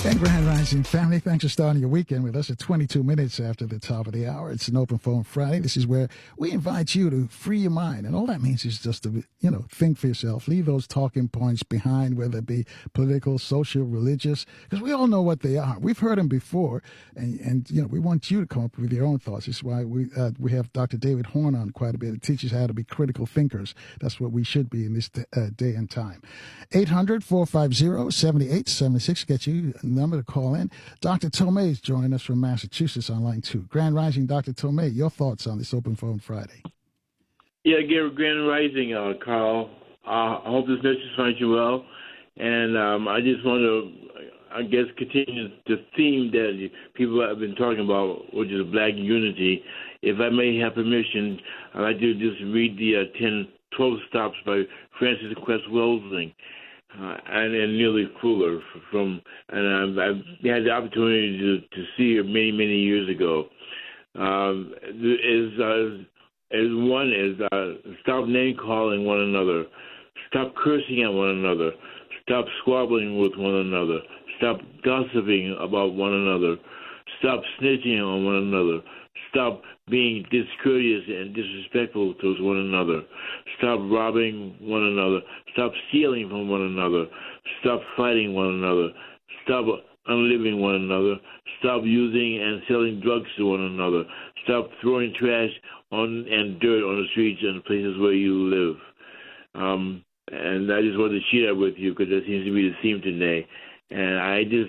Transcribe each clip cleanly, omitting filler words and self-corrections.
Hey, Grand Rising family. Thanks for starting your weekend with us at 22 minutes after the top of the hour. It's an open phone Friday. This is where we invite you to free your mind. And all that means is just to, think for yourself. Leave those talking points behind, whether it be political, social, religious, because we all know what they are. We've heard them before. And we want you to come up with your own thoughts. This is why we have Dr. David Horn on quite a bit. It teaches how to be critical thinkers. That's what we should be in this day and time. 800-450-7876. Get you number to call in. Dr. Tomei is joining us from Massachusetts on line 2. Grand Rising, Dr. Tomei, your thoughts on this Open Phone Friday? Yeah, Grand Rising, Carl. I hope this message finds you well. And I just want to, continue the theme that people have been talking about, which is Black unity. If I may have permission, I'd like to just read the 12 Stops by Frances Cress Welsing. And Neely Fuller and I've had the opportunity to see her many years ago. One is stop name calling one another, stop cursing at one another, stop squabbling with one another, stop gossiping about one another, stop snitching on one another, stop being discourteous and disrespectful towards one another, stop robbing one another, stop stealing from one another, stop fighting one another, stop unliving one another, stop using and selling drugs to one another, stop throwing trash and dirt on the streets and places where you live. And I just wanted to share that with you because that seems to be the theme today. And I just...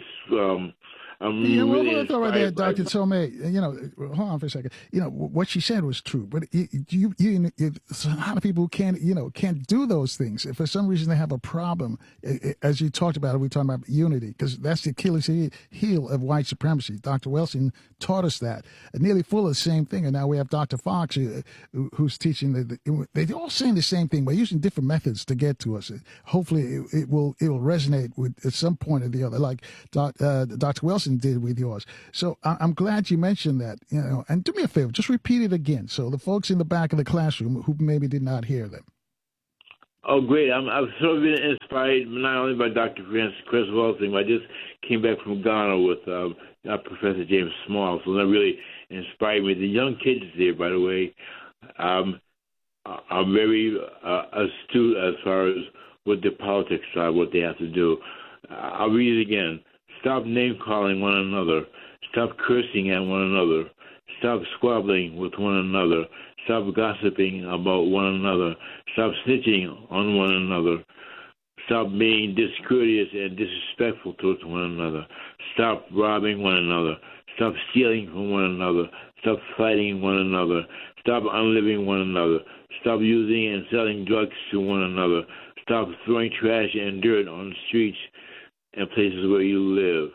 really hold on right there, Dr. Tomei. Hold on for a second. What she said was true, but a lot of people can't do those things. If for some reason they have a problem, as you talked about, we're talking about unity, because that's the Achilles heel of white supremacy. Dr. Welsing taught us that. Nearly full of the same thing, and now we have Dr. Fox, who's teaching. They're all saying the same thing, but using different methods to get to us. Hopefully, it will resonate with at some point or the other, like Dr. Welsing did with yours. So I'm glad you mentioned that, and do me a favor, just repeat it again so the folks in the back of the classroom who maybe did not hear them. Oh, great. I've sort of been inspired not only by Dr. Frances Cress Welsing, but I just came back from Ghana with Professor James Small, so that really inspired me. The young kids there, by the way, are very astute as far as what the politics are, what they have to do. I'll read it again. Stop name-calling one another. Stop cursing at one another. Stop squabbling with one another. Stop gossiping about one another. Stop snitching on one another. Stop being discourteous and disrespectful towards one another. Stop robbing one another. Stop stealing from one another. Stop fighting one another. Stop unliving one another. Stop using and selling drugs to one another. Stop throwing trash and dirt on the streets and places where you live,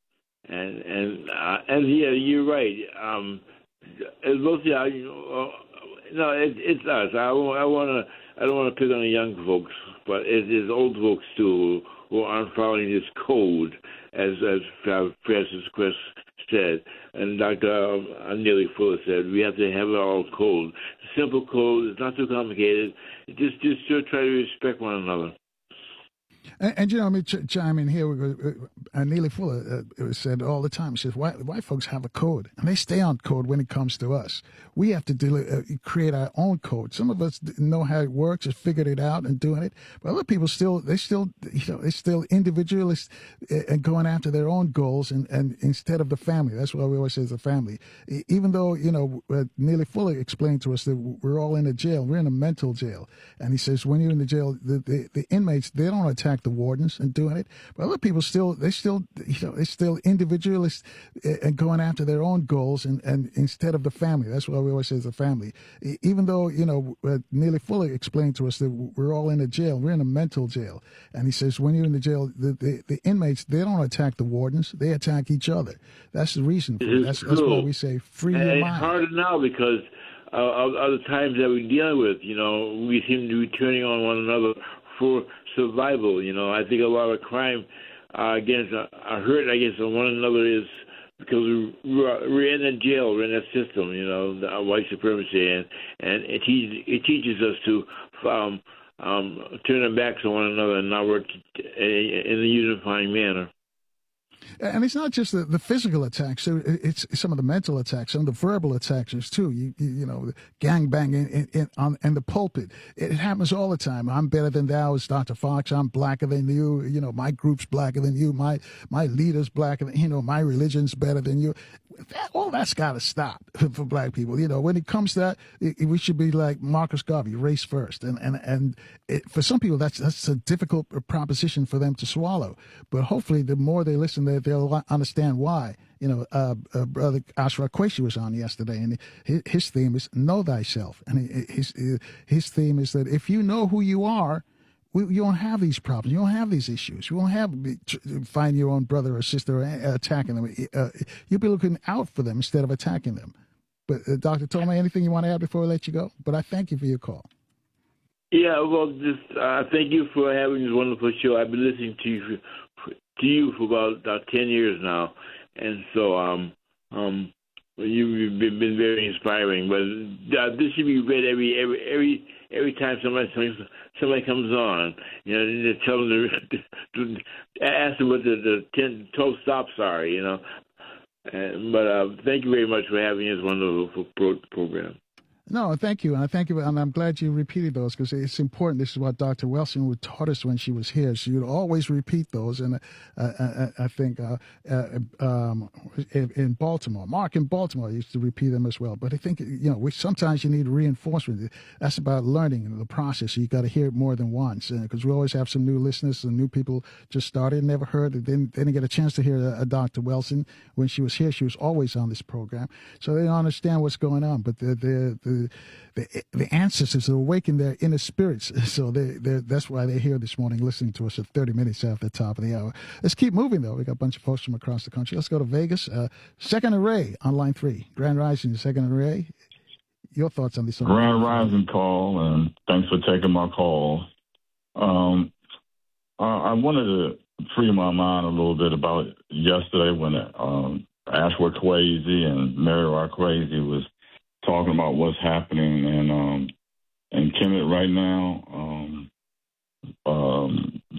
and yeah, you're right. It's mostly, it's us. I don't want to pick on the young folks, but it's old folks too who aren't following this code, as Frances Cress said, and Dr. Neely Fuller said. We have to have it all code, simple code. It's not too complicated. Just try to respect one another. And let me chime in here. Neely Fuller said all the time, he says, white folks have a code, and they stay on code when it comes to us. We have to create our own code. Some of us know how it works, have figured it out and doing it, but other people they're still individualists and going after their own goals and instead of the family. That's why we always say it's a family. Even though, Neely Fuller explained to us that we're all in a jail. We're in a mental jail. And he says, when you're in the jail, the inmates, they don't attack the wardens and doing it, but other people they're still individualists and going after their own goals and instead of the family. That's why we always say it's a family. Even though Neely Fuller explained to us that we're all in a jail, we're in a mental jail, and he says when you're in the jail, the inmates, they don't attack the wardens, they attack each other. That's the reason for it. That's why we say free your mind. It's harder now because of the times that we're dealing with. We seem to be turning on one another for survival. I think a lot of crime against hurt against one another is because we're in a jail, we're in a system, the white supremacy, and it teaches us to turn our backs on one another and not work in a unifying manner. And it's not just the physical attacks. It's some of the mental attacks, some of the verbal attacks too. You know, gang banging in the pulpit. It happens all the time. I'm better than thou, as Dr. Fox. I'm blacker than you. You know, my group's blacker than you. My leader's blacker than, you know, my religion's better than you. All that's got to stop for black people. You know, when it comes to that, we should be like Marcus Garvey, race first. And for some people, that's a difficult proposition for them to swallow. But hopefully, the more they listen, they'll understand why. You know, Brother Ashra Qureshi was on yesterday, and his theme is know thyself. And his theme is that if you know who you are, you don't have these problems. You don't have these issues. You won't have find your own brother or sister attacking them. You'll be looking out for them instead of attacking them. But Dr. Tome, anything you want to add before we let you go? But I thank you for your call. Yeah, well, just thank you for having this wonderful show. I've been listening to you for about 10 years now, and so you've been very inspiring. But this should be read every time somebody comes on. You know, they tell them to ask them what the 12 stops are. You know, but thank you very much for having this wonderful program. No, thank you. And I thank you. And I'm glad you repeated those because it's important. This is what Dr. Wilson taught us when she was here. She would always repeat those. And I think in Baltimore, Mark in Baltimore used to repeat them as well. But I think, you know, sometimes you need reinforcement. That's about learning the process. You got to hear it more than once because we always have some new listeners and new people just started, never heard it. They didn't get a chance to hear Dr. Wilson when she was here. She was always on this program. So they don't understand what's going on. But the ancestors awaken their inner spirits. So that's why they're here this morning listening to us at 30 minutes after the top of the hour. Let's keep moving, though. We got a bunch of folks from across the country. Let's go to Vegas. Second Array on line 3. Grand Rising, Second Array. Your thoughts on this? Grand Rising call, and thanks for taking my call. I wanted to free my mind a little bit about yesterday when Ashra Qureshi and Mary Qureshi was talking about what's happening in Kemet right now.